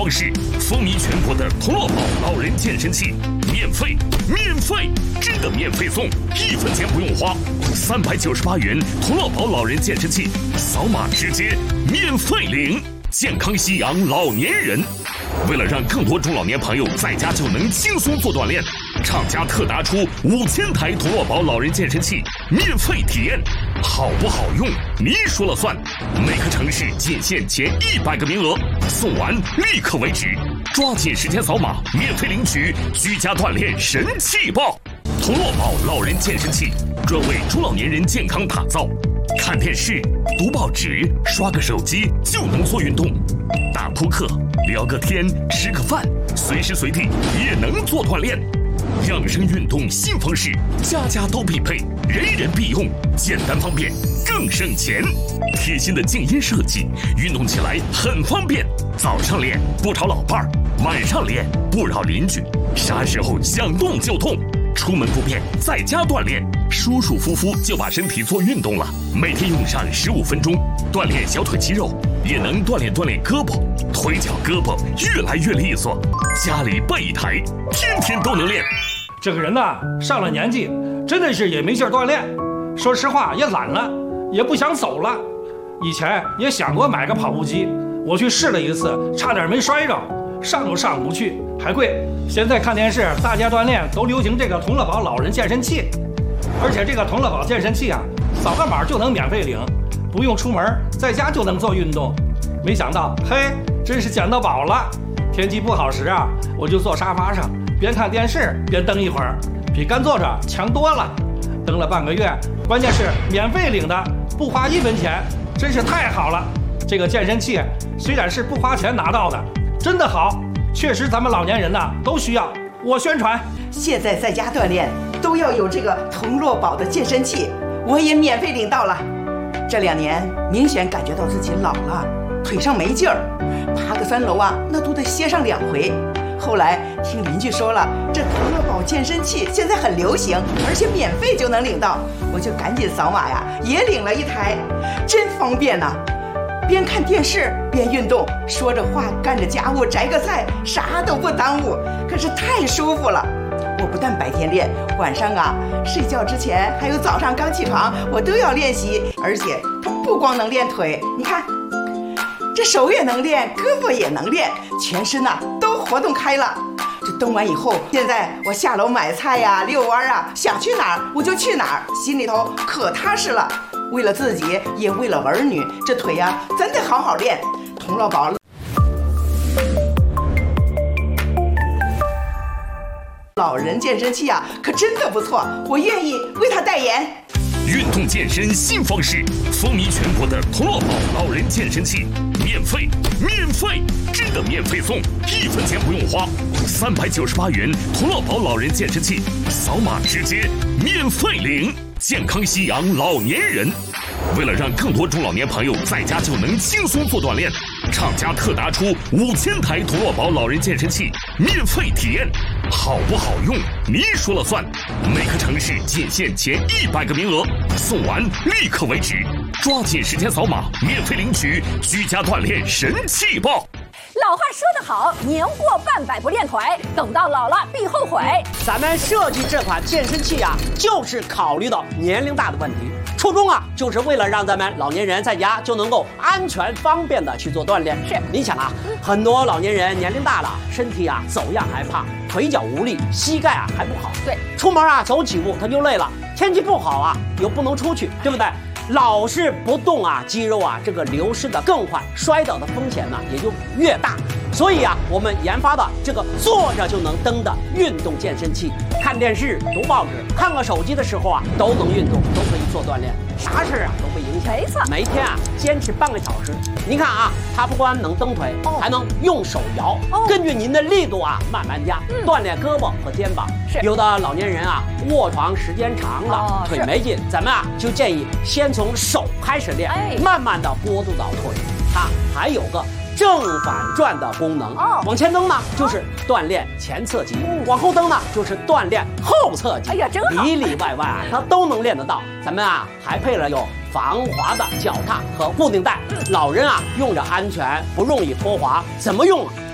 方式，风靡全国的童乐宝老人健身器，免费，真的免费送，1分钱不用花，398元童乐宝老人健身器，扫码直接免费领，健康夕阳老年人。为了让更多中老年朋友在家就能轻松做锻炼，厂家特拿出5000台童乐宝老人健身器免费体验，好不好用你说了算。每个城市仅限前100个名额，送完立刻为止，抓紧时间扫码免费领取居家锻炼神器包。童乐宝老人健身器专为中老年人健康打造，看电视、读报纸、刷个手机就能做运动，打扑克、聊个天、吃个饭，随时随地也能做锻炼。养生运动新方式，家家都必备，人人必用，简单方便，更省钱。贴心的静音设计，运动起来很方便。早上练不吵老伴儿，晚上练不扰邻居，啥时候想动就动。出门不便，在家锻炼，舒舒服服就把身体做运动了。每天用上15分钟，锻炼小腿肌肉，也能锻炼胳膊、腿脚胳膊越来越利索。家里备一台，天天都能练。 这个人呐，上了年纪，真的是也没劲儿锻炼。说实话，也懒了，也不想走了。以前也想过买个跑步机，我去试了一次，差点没摔着，上都上不去，还贵。现在看电视，大家锻炼都流行这个童乐宝老人健身器，而且这个童乐宝健身器啊，扫个码就能免费领，不用出门，在家就能做运动。没想到，嘿，真是捡到宝了！天气不好时啊，我就坐沙发上，边看电视边蹬一会儿，比干坐着强多了。蹬了半个月，关键是免费领的，不花1分钱，真是太好了。这个健身器虽然是不花钱拿到的，真的好。确实，咱们老年人呐都需要。我宣传， 现在在家锻炼都要有这个童乐宝的健身器，我也免费领到了。这2年明显感觉到自己老了，腿上没劲儿，爬个3楼啊，那都得歇上2回。后来听邻居说了，这童乐宝健身器现在很流行，而且免费就能领到，我就赶紧扫码呀，也领了1台，真方便呐。边看电视边运动，说着话干着家务，摘个菜，啥都不耽误，可是太舒服了。我不但白天练，晚上啊睡觉之前还有早上刚起床，我都要练习。而且它不光能练腿，你看这手也能练，胳膊也能练，全身啊都活动开了。这蹬完以后，现在我下楼买菜呀、遛弯啊，想去哪儿我就去哪儿，心里头可踏实了。为了自己，也为了儿女，这腿呀真得好好练。童乐宝老人健身器啊，可真的不错，我愿意为他代言。 运动健身新方式，风靡全国的童乐宝老人健身器，免费，真的免费送，1分钱不用花，398元童乐宝老人健身器，扫码直接免费领。健康夕阳老年人。为了让更多中老年朋友在家就能轻松做锻炼，厂家特拿出5000台童乐宝老人健身器免费体验，好不好用你说了算。每个城市仅限前100个名额，送完立刻为止，抓紧时间扫码免费领取居家锻炼神器包。 老话说得好，年过半百不练腿，等到老了必后悔。 咱们设计这款健身器啊，就是考虑到年龄大的问题，初衷啊，就是为了让咱们老年人在家就能够安全方便的去做锻炼。 是， 你想啊，很多老年人年龄大了，身体啊走样害怕，腿脚无力，膝盖啊还不好。 对， 出门啊走几步他就累了，天气不好啊又不能出去，对不对？老是不动啊，肌肉啊这个流失的更快，摔倒的风险呢也就越大。所以啊，我们研发的这个坐着就能蹬的运动健身器，看电视、读报纸、看个手机的时候啊，都能运动，都可以做锻炼，啥事啊都不影响。 没错， 每天啊坚持半个小时。您看啊，它不光能蹬腿，还能用手摇，根据您的力度啊慢慢加，锻炼胳膊和肩膀。 是， 有的老年人啊卧床时间长了，腿没劲，咱们啊就建议先从手开始练，慢慢的过渡到腿。它还有个正反转的功能，往前蹬呢就是锻炼前侧肌，往后蹬呢就是锻炼后侧肌。 哎呀，真好， 里里外外啊它都能练得到。咱们啊还配了有防滑的脚踏和固定带，老人啊用着安全，不容易脱滑，怎么用啊